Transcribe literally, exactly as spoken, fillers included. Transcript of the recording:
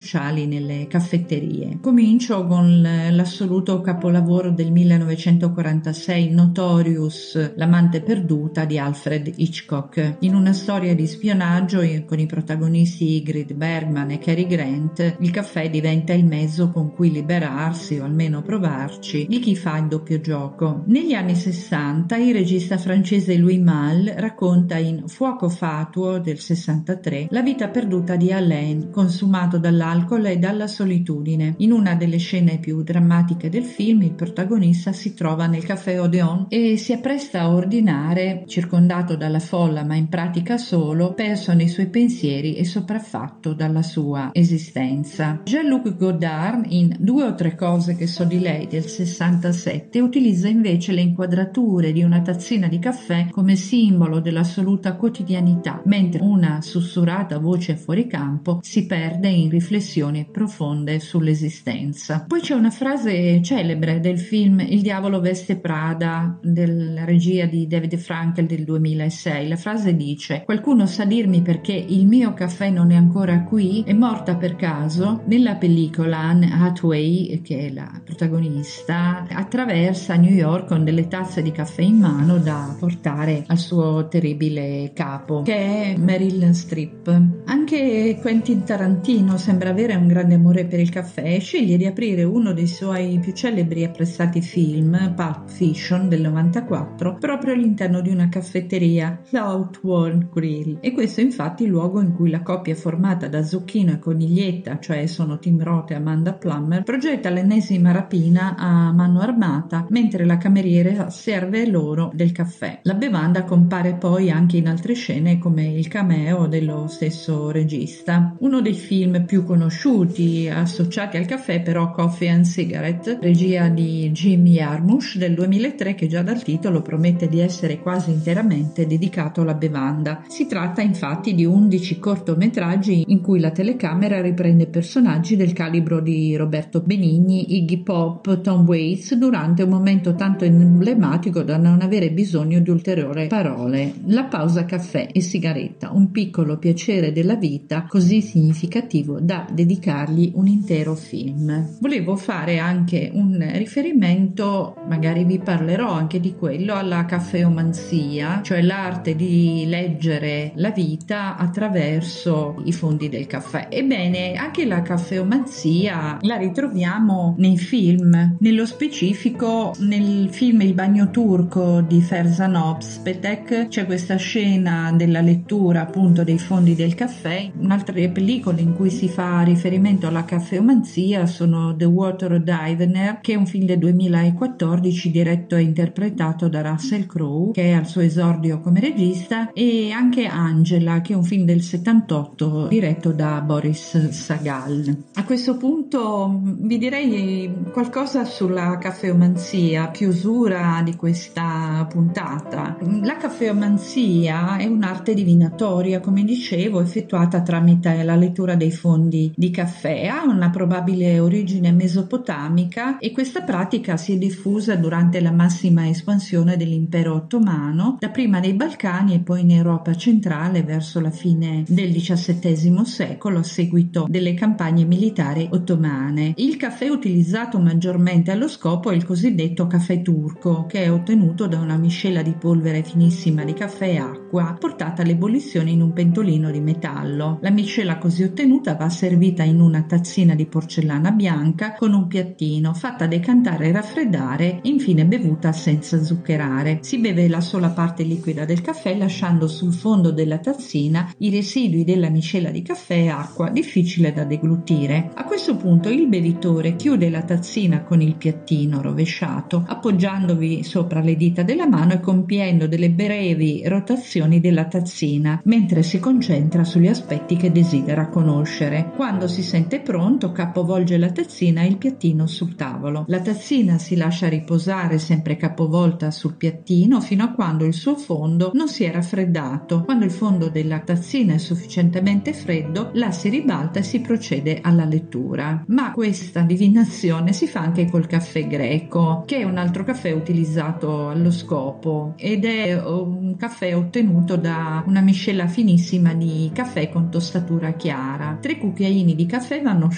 sociali nelle caffetterie. Comincio con l'assoluto capolavoro del millenovecentoquarantasei, Notorious, l'amante perduta di Alfred Hitchcock. In una storia di spionaggio con i protagonisti Ingrid Bergman e Cary Grant, il caffè diventa il mezzo con cui liberarsi, o almeno provarci, di chi fa il doppio gioco. Negli anni sessanta il regista francese Louis Malle racconta in Fuoco fatuo del sessantatré la vita perduta di Alain, consumato dall'alcol e dalla solitudine. In una delle scene più drammatiche del film, il protagonista si trova nel caffè Odeon e si appresta a ordinare, circondato dalla folla ma in pratica solo, perso nei suoi pensieri e sopraffatto dalla sua esistenza. Jean-Luc Godard, in Due o tre cose che so di lei del sessantasette, utilizza invece le inquadrature di una tazzina di caffè come simbolo dell'assoluta quotidianità, mentre una sussurrata voce fuori campo si perde in riflessioni profonde sull'esistenza. Poi c'è una frase celebre del film Il diavolo veste Prada, della regia di David Frankel del duemilasei. La frase dice: qualcuno sa dirmi perché il mio caffè non è ancora qui? È morta per caso? Nella pellicola Anne Hathaway, che è la protagonista, attraversa New York con delle tazze di caffè in mano da portare al suo terribile capo, che è Meryl Streep. Anche Quentin Tarantino sembra avere un grande amore per il caffè e sceglie di aprire uno dei suoi più celebri e apprezzati film, Pulp Fiction del novantaquattro, proprio all'interno di una caffetteria, Southwark Grill. E questo è infatti il luogo in cui la coppia formata da Zucchino e Coniglietta, cioè sono Tim Roth e Amanda Plummer, progetta l'ennesima rapina a mano armata mentre la cameriera serve loro del caffè. La bevanda compare poi anche in altre scene come il cameo dello stesso regista. Uno dei film più conosciuti associati al caffè però Coffee and Cigarette, regia di Jim Jarmusch del duemilatré, che già dal titolo promette di essere quasi interamente dedicato alla bevanda. Si tratta infatti di undici cortometraggi in cui la telecamera riprende personaggi del calibro di Roberto Benigni, Iggy Pop, Tom Waits durante un momento tanto emblematico da non avere bisogno di ulteriori parole. La pausa caffè e sigaretta, un piccolo piacere della vita così significativo da dedicargli un intero film. Volevo fare anche un riferimento, magari vi parlerò anche di quello, alla caffeomanzia, cioè l'arte di leggere la vita attraverso i fondi del caffè. Ebbene, anche la caffeomanzia la ritroviamo nei film, nello specifico nel film Il bagno turco di Ferzan Özpetek c'è questa scena della lettura appunto dei fondi del caffè. Un'altra pellicola in cui si fa riferimento alla caffeomanzia sono The Water Divener, che è un film del duemilaquattordici diretto e interpretato da Russell Crowe, che è al suo esordio come regista, e anche Angela, che è un film del settantotto diretto da Boris Sagal. A questo punto vi direi qualcosa sulla caffeomanzia, chiusura di questa puntata. La caffeomanzia è un'arte divinatoria, come dicevo, effettuata tramite la lettura dei fondi di caffè. Ha una probabile origine mesopotamica e questa pratica si è diffusa durante la massima espansione dell'impero ottomano, dapprima nei Balcani e poi in Europa centrale verso la fine del diciassettesimo secolo a seguito delle campagne militari ottomane. Il caffè utilizzato maggiormente allo scopo è il cosiddetto caffè turco, che è ottenuto da una miscela di polvere finissima di caffè e acqua portata all'ebollizione in un pentolino di metallo. La miscela così ottenuta va servita in una tazzina di porcellana bianca con un piattino, fatta decantare e raffreddare e infine bevuta senza zuccherare. Si beve la sola parte liquida del caffè lasciando sul fondo della tazzina i residui della miscela di caffè e acqua, difficile da deglutire. A questo punto il bevitore chiude la tazzina con il piattino rovesciato, appoggiandovi sopra le dita della mano e compiendo delle brevi rotazioni della tazzina, mentre si concentra sugli aspetti che desidera conoscere. Quando si sente pronto, capovolge la tazzina e il piattino sul tavolo. La tazzina si lascia riposare sempre capovolta sul piattino fino a quando il suo fondo non si è raffreddato. Quando il fondo della tazzina è sufficientemente freddo, la si ribalta e si procede alla lettura. Ma questa divinazione si fa anche col caffè greco, che è un altro caffè utilizzato allo scopo ed è un caffè ottenuto da una miscela finissima di caffè con tostatura chiara. Tre cucchiaini di caffè vanno